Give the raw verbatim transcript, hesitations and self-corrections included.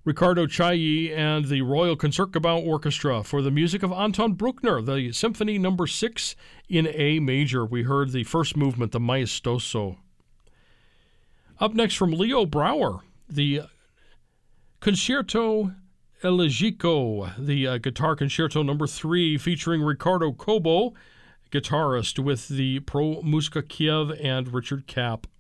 Ricardo Chailly and the Royal Concertgebouw Orchestra for the music of Anton Bruckner, the Symphony Number Six in A major. We heard the first movement, the Maestoso. Up next from Leo Brouwer, the Concerto Elegiaco, the uh, Guitar Concerto Number Three, featuring Ricardo Cobo, guitarist with the Pro Musica Kiev, and Richard Kapp